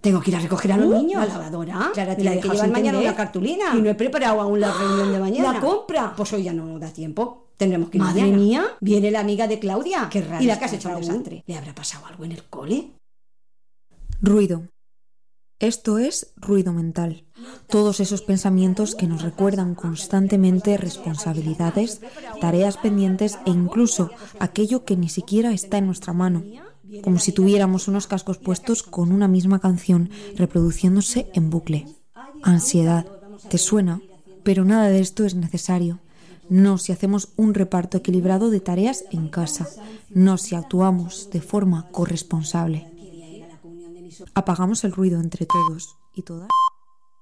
Tengo que ir a recoger a los niños. La lavadora. Clara, Me la tiene que que llevar mañana entender. una cartulina. Y no he preparado aún la reunión de mañana. ¿La compra? Pues hoy ya no da tiempo. Tendremos que ir Madre mañana. mía, viene la amiga de Claudia. Qué raro Y la está que has hecho un Raúl. desastre. ¿Le habrá pasado algo en el cole? Ruido. Esto es ruido mental. Todos esos pensamientos que nos recuerdan constantemente responsabilidades, tareas pendientes e incluso aquello que ni siquiera está en nuestra mano. Como si tuviéramos unos cascos puestos con una misma canción reproduciéndose en bucle. Ansiedad. ¿Te suena? Pero nada de esto es necesario. No si hacemos un reparto equilibrado de tareas en casa. No si actuamos de forma corresponsable. Apagamos el ruido entre todos y todas.